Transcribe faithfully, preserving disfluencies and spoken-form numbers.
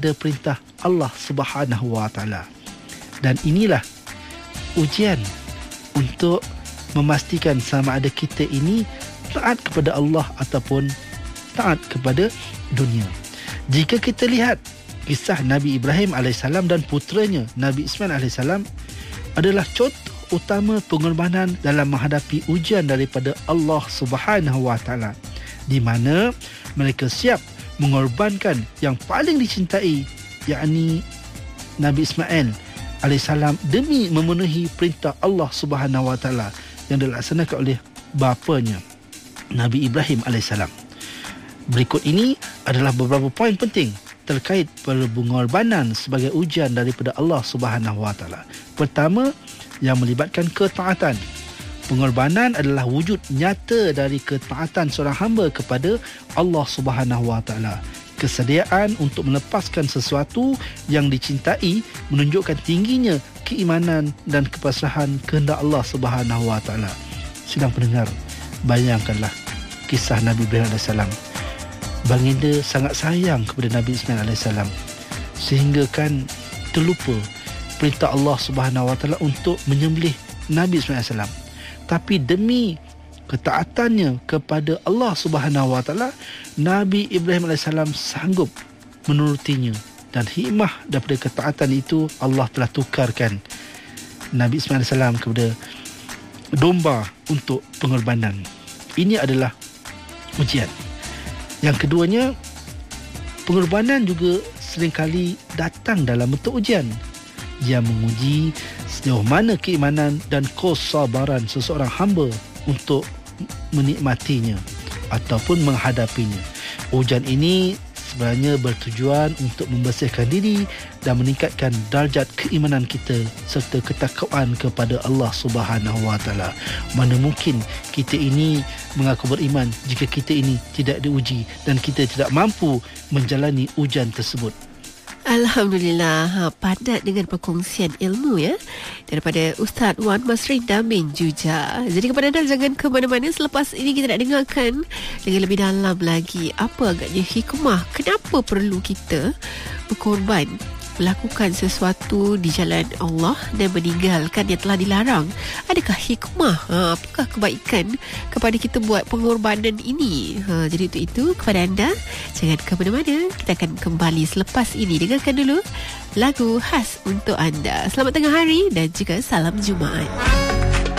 ada perintah Allah Subhanahu Wa Taala. Dan inilah ujian untuk memastikan sama ada kita ini taat kepada Allah ataupun taat kepada dunia. Jika kita lihat kisah Nabi Ibrahim alaihissalam dan puteranya Nabi Ismail alaihissalam adalah contoh utama pengorbanan dalam menghadapi ujian daripada Allah Subhanahu Wa Taala, di mana mereka siap mengorbankan yang paling dicintai, yakni Nabi Ismail alaihissalam, demi memenuhi perintah Allah Subhanahu Wa Taala yang dilaksanakan oleh bapanya Nabi Ibrahim alaihissalam. Berikut ini adalah beberapa poin penting terkait pengorbanan sebagai ujian daripada Allah Subhanahu Wa Taala. Pertama, yang melibatkan ketaatan. Pengorbanan adalah wujud nyata dari ketaatan seorang hamba kepada Allah Subhanahu Wa Taala. Kesediaan untuk melepaskan sesuatu yang dicintai menunjukkan tingginya keimanan dan kepasrahan kehendak Allah Subhanahu Wa Taala. Sidang pendengar, bayangkanlah kisah Nabi Ibrahim alaihissalam. Baginda sangat sayang kepada Nabi Ismail alaihissalam sehingga kan terlupa perintah Allah Subhanahu Wa Taala untuk menyembelih Nabi Ismail alaihissalam. Tapi demi ketaatannya kepada Allah Subhanahu Wa Taala, Nabi Ibrahim alaihissalam sanggup menurutinya, dan hikmah daripada ketaatan itu Allah telah tukarkan Nabi Ismail alaihissalam kepada domba untuk pengorbanan. Ini adalah ujian. Yang keduanya, pengorbanan juga seringkali datang dalam bentuk ujian yang menguji sejauh mana keimanan dan kesabaran seseorang hamba untuk menikmatinya ataupun menghadapinya. Ujian ini sebenarnya bertujuan untuk membersihkan diri dan meningkatkan darjat keimanan kita serta ketakwaan kepada Allah Subhanahu Wa Taala. Mana mungkin kita ini mengaku beriman jika kita ini tidak diuji dan kita tidak mampu menjalani ujian tersebut. Alhamdulillah, ha, padat dengan perkongsian ilmu ya daripada Ustaz Wan Masri Damin Juja. Jadi kepada anda, jangan ke mana-mana. Selepas ini kita nak dengarkan dengan lebih dalam lagi apa agaknya hikmah kenapa perlu kita berkorban, melakukan sesuatu di jalan Allah dan meninggalkan yang telah dilarang. Adakah hikmah? Ha, apakah kebaikan kepada kita buat pengorbanan ini? Ha, jadi untuk itu, kepada anda, jangan ke mana-mana. Kita akan kembali selepas ini. Dengarkan dulu lagu khas untuk anda. Selamat tengah hari dan juga salam Jumaat.